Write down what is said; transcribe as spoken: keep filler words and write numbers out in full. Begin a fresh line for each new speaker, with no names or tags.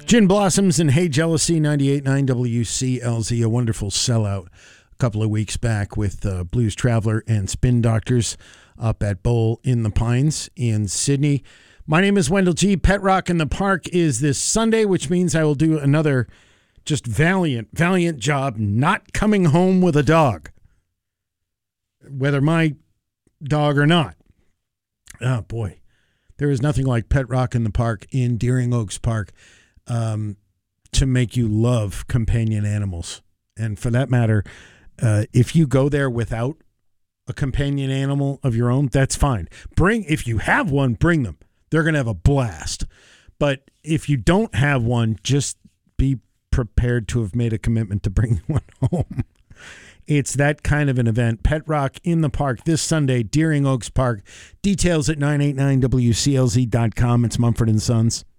Gin Blossoms and Hey Jealousy, ninety-eight point nine W C L Z, a wonderful sellout a couple of weeks back with uh, Blues Traveler and Spin Doctors up at Bowl in the Pines in Sydney. My name is Wendell G. Pet Rock in the Park is this Sunday, which means I will do another just valiant, valiant job not coming home with a dog, whether my dog or not. Oh, boy. There is nothing like Pet Rock in the Park in Deering Oaks Park um, to make you love companion animals. And for that matter, uh, if you go there without a companion animal of your own, that's fine. Bring, if you have one, bring them. They're going to have a blast. But if you don't have one, just be prepared to have made a commitment to bring one home. It's that kind of an event. Pet Rock in the Park this Sunday, Deering Oaks Park. Details at nine eighty-nine W C L Z dot com. It's Mumford and Sons.